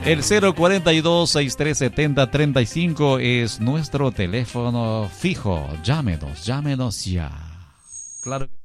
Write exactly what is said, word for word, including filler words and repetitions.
El cero cuarenta y dos, sesenta y tres setenta, treinta y cinco es nuestro teléfono fijo. Llámenos, llámenos ya. Claro que